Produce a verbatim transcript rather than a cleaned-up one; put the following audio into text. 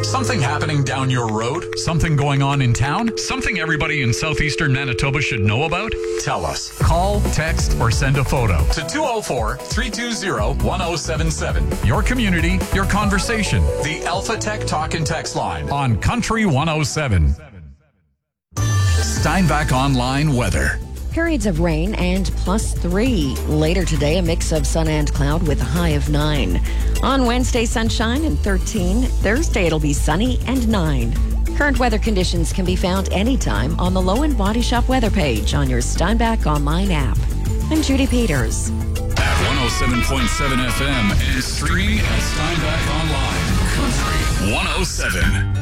Something happening down your road? Something going on in town? Something everybody in southeastern Manitoba should know about? Tell us. Call, text, or send a photo to two oh four, three two zero, one oh seven seven. Your community, your conversation. The Alpha Tech Talk and Text line on Country one oh seven. Steinbach Online weather. Periods of rain and plus three. Later today, a mix of sun and cloud with a high of nine. On Wednesday, sunshine and thirteen. Thursday, it'll be sunny and nine. Current weather conditions can be found anytime on the Low and Body Shop weather page on your Steinbach Online app. I'm Judy Peters. At one oh seven point seven F M and streaming at Steinbach Online. Country one oh seven.